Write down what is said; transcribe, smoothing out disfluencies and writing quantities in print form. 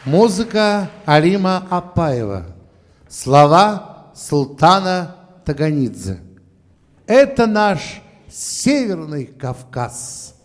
Музыка Алима Апаева. Слова Султана Таганидзе. Это наш Северный Кавказ.